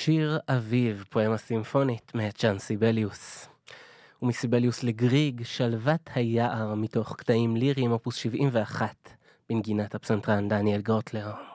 שיר אביב, פואמה סימפונית מאת ג'אן סיבליוס. ומסיבליוס לגריג, שלוות היער מתוך קטעים ליריים אופוס 71, בנגינת הפסנתרן דניאל גוטלר.